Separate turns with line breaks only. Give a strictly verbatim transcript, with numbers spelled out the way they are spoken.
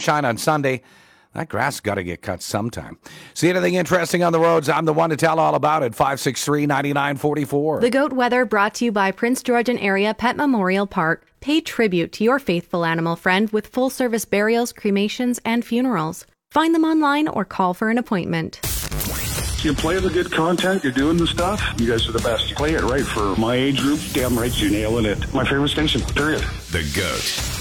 shine on Sunday. That grass got to get cut sometime. See anything interesting on the roads? I'm the one to tell all about it. five six three, nine nine four four.
The Goat Weather brought to you by Prince Georgian Area Pet Memorial Park. Pay tribute to your faithful animal friend with full-service burials, cremations, and funerals. Find them online or call for an appointment.
You play the good content, you're doing the stuff, you guys are the best. You play it right for my age group, damn right you're nailing it. My favorite station, period.
The Goat.